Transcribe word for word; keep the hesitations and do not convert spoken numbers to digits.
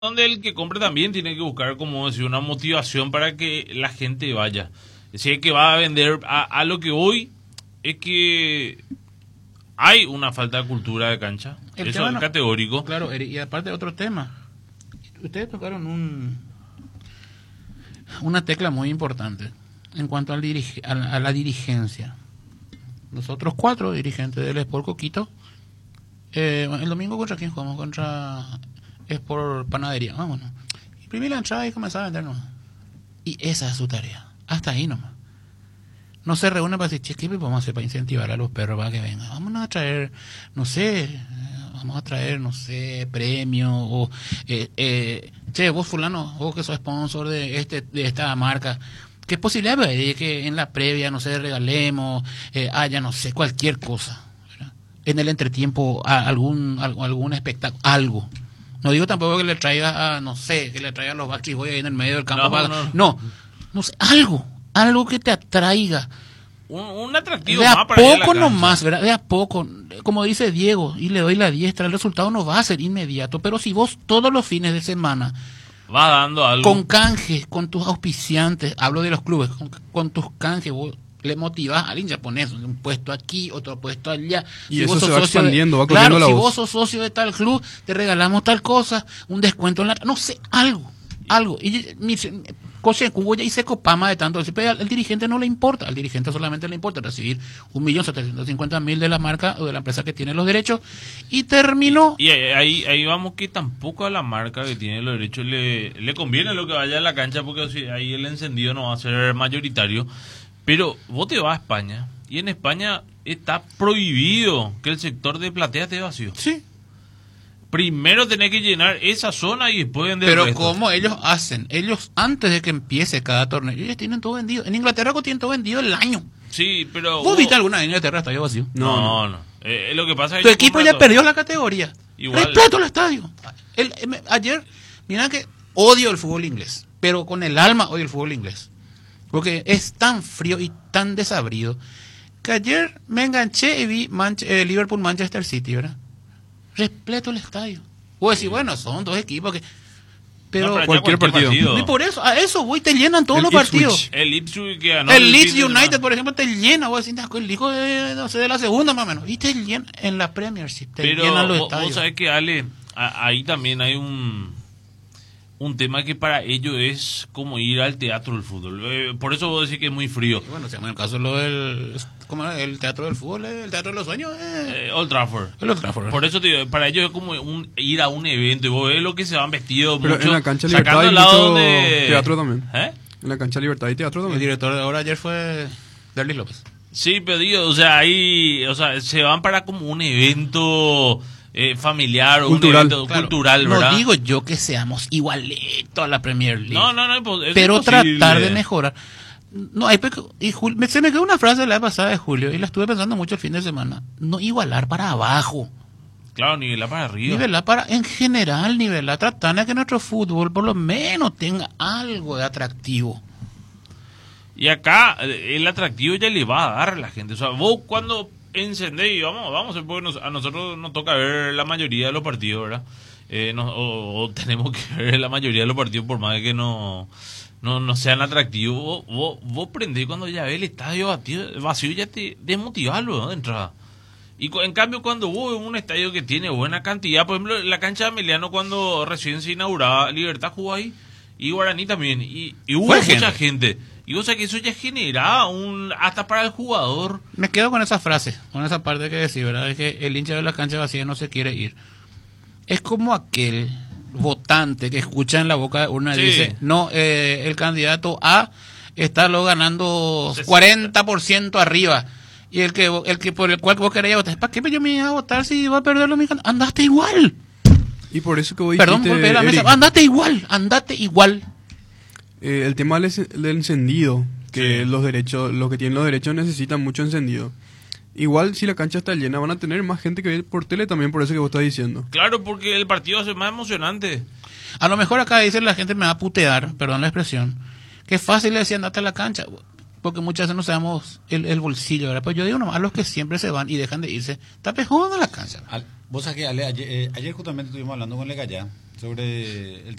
donde el que compre también tiene que buscar, como decir, una motivación para que la gente vaya. Si es que va a vender a, a lo que voy, es que hay una falta de cultura de cancha. El Eso tema es no- categórico. Claro, y aparte otro tema. Ustedes tocaron un una tecla muy importante en cuanto al dirige, a, la, a la dirigencia. Nosotros cuatro dirigentes del Sport Coquito, eh, el domingo contra quién jugamos, contra Sport Panadería, vámonos. Imprimí la entrada y comenzaba a vender nomás. Y esa es su tarea, hasta ahí nomás. No se reúne para decir, che, ¿qué podemos hacer para incentivar a los perros para que vengan? Vamos a traer, no sé, eh, vamos a traer, no sé, premios, o, eh, eh, che, vos fulano, vos que sos sponsor de este de esta marca, ¿qué posibilidad hay de que en la previa, no sé, regalemos, eh, haya, no sé, cualquier cosa, ¿verdad? En el entretiempo, a, algún, algo, algún espectáculo, algo. No digo tampoco que le traiga, a, no sé, que le traiga a los Backstreet Boys ahí en el medio del campo. No, para- no. no, no sé, algo, algo que te atraiga. Un, un atractivo De a más para ir a la poco cancha. nomás, ¿verdad? De a poco, como dice Diego, y le doy la diestra, el resultado no va a ser inmediato, pero si vos todos los fines de semana, Va dando algo. con canjes, con tus auspiciantes, hablo de los clubes, con, con tus canjes, vos le motivás al hincha, pones un puesto aquí, otro puesto allá. Y vos eso sos se va socio expandiendo, de, va corriendo claro, la si voz. vos sos socio de tal club, te regalamos tal cosa, un descuento en la... No sé, algo, algo. Y mi, Coche Cubo ya hice copama de tanto, pero al, al dirigente no le importa, al dirigente solamente le importa recibir un millón setecientos cincuenta mil de la marca o de la empresa que tiene los derechos y terminó. Y ahí, ahí vamos que tampoco a la marca que tiene los derechos le, le conviene lo que vaya a la cancha, porque si ahí el encendido no va a ser mayoritario. Pero vos te vas a España y en España está prohibido que el sector de platea esté vacío. Sí. Primero tenés que llenar esa zona y después vender el Pero resto. ¿cómo ellos hacen? Ellos antes de que empiece cada torneo, ellos tienen todo vendido. En Inglaterra tienen todo vendido el año. Sí, pero... ¿Vos vos- viste alguna vez en Inglaterra estadio vacío? No, no. Eh, lo que pasa es Tu que equipo compran ya todo. perdió la categoría. Igual. Respeto el estadio. El- me- ayer, mira que odio el fútbol inglés, pero con el alma odio el fútbol inglés. Porque es tan frío y tan desabrido que ayer me enganché y vi Manch- eh, Liverpool-Manchester City, ¿verdad? Repleto el estadio. Vos decís, bueno, son dos equipos que... Pero, No, pero allá cualquier partido. y por eso, a eso, voy, te llenan todos El los Ipswich. partidos. El Ipswich que ganó El Leeds fin de United, semana. por ejemplo, te llena, vos decís, "Ah, el hijo de, no sé, de la segunda más o menos", y te llena en la Premiership, te Pero llenan los vos, estadios. vos sabés que, Ale, a- ahí también hay un un tema que para ellos es como ir al teatro del fútbol. Eh, por eso vos decís que es muy frío. Y bueno, si en el caso lo del, ¿cómo era? El teatro del fútbol, eh, el teatro de los sueños, eh, Eh, Old Trafford. el Old Trafford. Por eso te digo, para ellos es como un, ir a un evento y vos ves lo que se van vestidos Pero mucho, en la cancha sacando Libertad hay el lado mucho donde- teatro también. ¿Eh? En la cancha Libertad y teatro El también. director de ahora ayer fue Derlis López. Sí, pero digo, o sea, ahí, o sea, se van para como un evento eh, familiar o Cultural. un evento Claro, cultural, ¿verdad? no digo yo que seamos igualitos a la Premier League. No, no, no, pues, es pero imposible. tratar de mejorar. No, hay pe- y Jul- me- se me quedó una frase la vez pasada de Julio y la estuve pensando mucho el fin de semana. No igualar para abajo, Claro, nivelar para arriba. nivelar para, en general, nivelar, tratar de que nuestro fútbol por lo menos tenga algo de atractivo. Y acá eh, el atractivo ya le va a dar a la gente. O sea, vos cuando encendés y vamos, vamos, porque nos- a nosotros nos toca ver la mayoría de los partidos, ¿verdad? Eh, no- o, o tenemos que ver la mayoría de los partidos por más de que no, no, no sean atractivos. Vos, vos, vos prendés cuando ya ves el estadio vacío, vacío ya te desmotivás luego de entrada. Y cu- en cambio cuando vos ves un estadio que tiene buena cantidad, por ejemplo, la cancha de Emiliano cuando recién se inauguraba, Libertad jugó ahí, y Guaraní también, y, y hubo Fue mucha gente. gente. Y o sea que eso ya genera un hasta para el jugador. Me quedo con esa frase, con esa parte que decís, ¿verdad? Es que el hincha de la cancha vacía no se quiere ir. Es como aquel votante que escucha en la boca de urna y Sí. dice, no, eh, el candidato A está lo ganando sesenta. cuarenta por ciento arriba. Y el que el que por el cual vos querés votar, ¿para qué yo me iba a votar si va a perder lo mismo? Andaste igual. Y por eso que vos Perdón, dijiste, golpeé la mesa. Eric, Andate igual, andate igual. eh, el tema del, del encendido, que Sí. los derechos, los que tienen los derechos necesitan mucho encendido. Igual si la cancha está llena van a tener más gente que ve por tele también, por eso que vos estás diciendo. Claro, porque el partido hace más emocionante. A lo mejor acá dice la gente me va a putear, perdón la expresión, que es fácil decir andate a la cancha, porque muchas veces no sabemos el, el bolsillo, ¿verdad? Pues yo digo nomás, a los que siempre se van y dejan de irse, está pejón a la cancha. Al- vos sabés que Ale, ayer, eh, ayer justamente estuvimos hablando con Legallá sobre el